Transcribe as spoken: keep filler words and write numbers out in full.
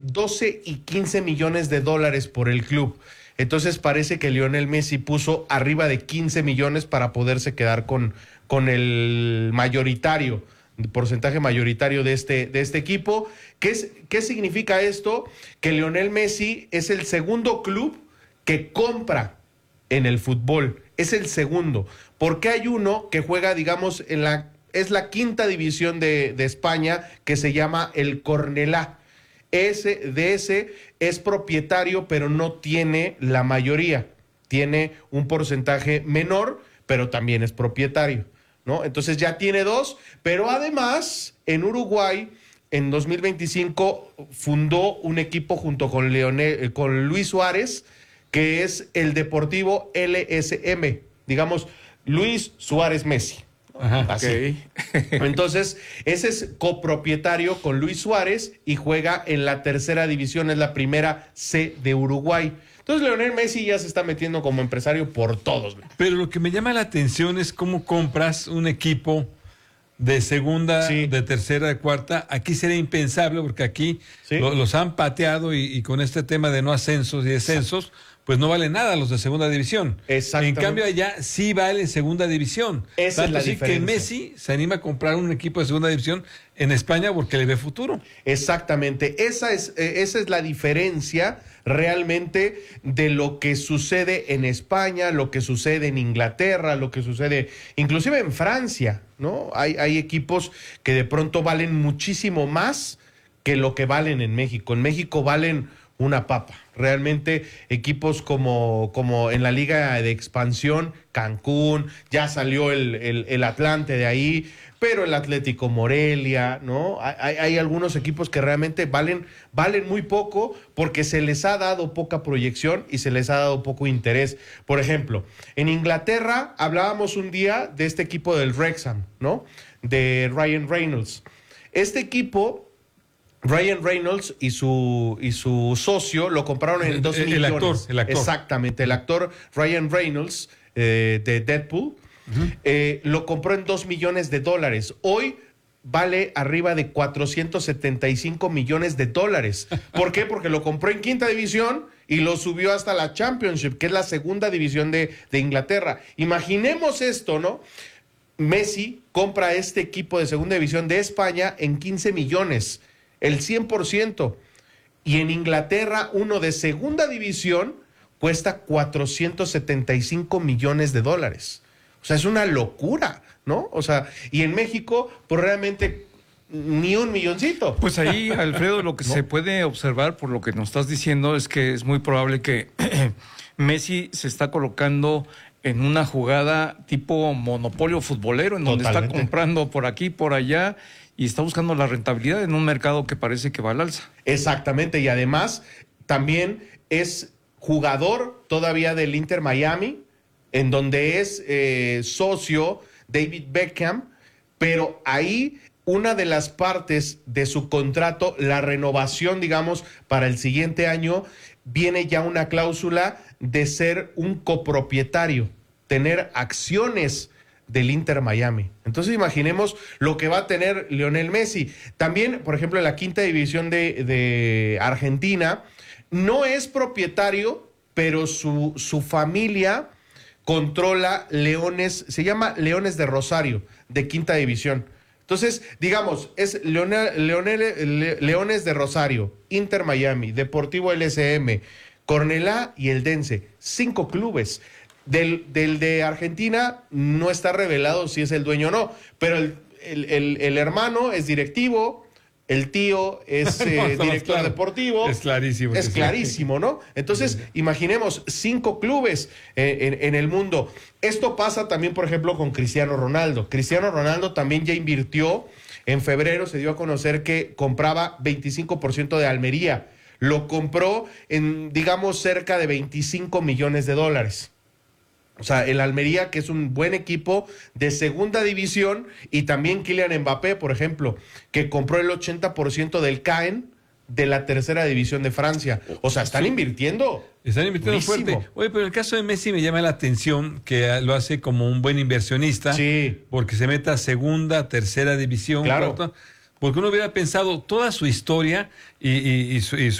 doce y quince millones de dólares por el club. Entonces parece que Lionel Messi puso arriba de quince millones para poderse quedar con, con el mayoritario, porcentaje mayoritario de este, de este equipo. ¿Qué, es, ¿Qué significa esto? Que Lionel Messi es el segundo club que compra en el fútbol. Es el segundo. Porque hay uno que juega, digamos, en la es la quinta división de, de España, que se llama el Cornellá. Ese, de ese es propietario, pero no tiene la mayoría. Tiene un porcentaje menor, pero también es propietario, ¿no? Entonces ya tiene dos, pero además en Uruguay en dos mil veinticinco fundó un equipo junto con, Leonel, con Luis Suárez, que es el Deportivo L S M, digamos Luis Suárez Messi. Ajá, así. Okay. Entonces, ese es copropietario con Luis Suárez y juega en la tercera división, es la primera C de Uruguay. Entonces, Lionel Messi ya se está metiendo como empresario por todos. Pero lo que me llama la atención es cómo compras un equipo de segunda, sí. de tercera, de cuarta. Aquí sería impensable porque aquí sí. lo, los han pateado y, y con este tema de no ascensos y descensos, pues no vale nada los de segunda división. Exactamente. En cambio allá sí vale segunda división. Esa es la así diferencia. Que Messi se anima a comprar un equipo de segunda división en España porque le ve futuro. Exactamente. Esa es, eh, esa es la diferencia realmente de lo que sucede en España, lo que sucede en Inglaterra, lo que sucede inclusive en Francia, ¿no? Hay, hay equipos que de pronto valen muchísimo más que lo que valen en México. En México valen una papa. Realmente equipos como, como en la Liga de Expansión, Cancún, ya salió el, el, el Atlante de ahí, pero el Atlético Morelia, ¿no? Hay, hay algunos equipos que realmente valen, valen muy poco porque se les ha dado poca proyección y se les ha dado poco interés. Por ejemplo, en Inglaterra hablábamos un día de este equipo del Wrexham, ¿no? De Ryan Reynolds. Este equipo... Ryan Reynolds y su y su socio lo compraron en dos el, millones. El actor, el actor. Exactamente, el actor Ryan Reynolds eh, de Deadpool uh-huh. eh, lo compró en dos millones de dólares. Hoy vale arriba de cuatrocientos setenta y cinco millones de dólares. ¿Por qué? Porque lo compró en quinta división y lo subió hasta la Championship, que es la segunda división de, de Inglaterra. Imaginemos esto, ¿no? Messi compra este equipo de segunda división de España en quince millones. El cien por ciento. Y en Inglaterra, uno de segunda división cuesta cuatrocientos setenta y cinco millones de dólares. O sea, es una locura, ¿no? O sea, y en México, pues realmente ni un milloncito. Pues ahí, Alfredo, lo que ¿no? se puede observar por lo que nos estás diciendo es que es muy probable que Messi se está colocando en una jugada tipo monopolio futbolero, en donde Totalmente. Está comprando por aquí, por allá, y está buscando la rentabilidad en un mercado que parece que va al alza. Exactamente, y además también es jugador todavía del Inter Miami, en donde es eh, socio David Beckham, pero ahí una de las partes de su contrato, la renovación, digamos, para el siguiente año, viene ya una cláusula de ser un copropietario, tener acciones del Inter Miami. Entonces imaginemos lo que va a tener Lionel Messi. También, por ejemplo, en la quinta división de, de Argentina, no es propietario, pero su, su familia controla Leones, se llama Leones de Rosario, de quinta división. Entonces, digamos, es Leonel, Leonel, Le, Leones de Rosario, Inter Miami, Deportivo L S M, Cornellá y Eldense, cinco clubes. Del, del de Argentina no está revelado si es el dueño o no, pero el, el, el, el hermano es directivo, el tío es eh, no, director claro. deportivo. Es clarísimo. Es clarísimo, sí. ¿no? Entonces, sí. imaginemos cinco clubes eh, en, en el mundo. Esto pasa también, por ejemplo, con Cristiano Ronaldo. Cristiano Ronaldo también ya invirtió. En febrero se dio a conocer que compraba veinticinco por ciento de Almería. Lo compró en, digamos, cerca de veinticinco millones de dólares. O sea, el Almería, que es un buen equipo de segunda división, y también Kylian Mbappé, por ejemplo, que compró el ochenta por ciento del Caen de la tercera división de Francia. O sea, están invirtiendo. Están invirtiendo durísimo. fuerte. Oye, pero el caso de Messi me llama la atención que lo hace como un buen inversionista. Sí. Porque se meta a segunda, tercera división. Claro. Cuarta, porque uno hubiera pensado toda su historia y, y, y, su, y,